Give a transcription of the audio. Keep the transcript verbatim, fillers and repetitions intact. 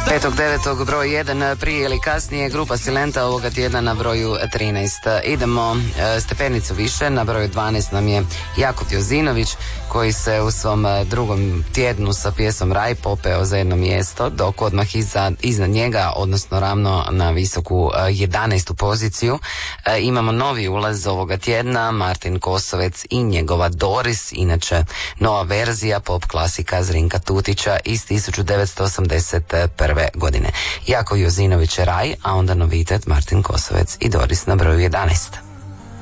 petog devetog broj jedan, prije ili kasnije grupa Silenta ovoga tjedna na broju trinaest. Idemo stepenicu više, na broju dvanaest nam je Jakov Jozinović koji se u svom drugom tjednu sa pjesom Raj popeo za jedno mjesto, dok odmah iza, iznad njega, odnosno ravno na visoku jedanaestu poziciju, imamo novi ulaz ovoga tjedna, Martin Kosovec i njegova Doris, inače nova verzija pop klasika Zrinka Tutića iz tisuću devetsto osamdeset prve godine. Jakov Jozinović je Raj, a onda novitet Martin Kosovec i Doris na broju jedanaest.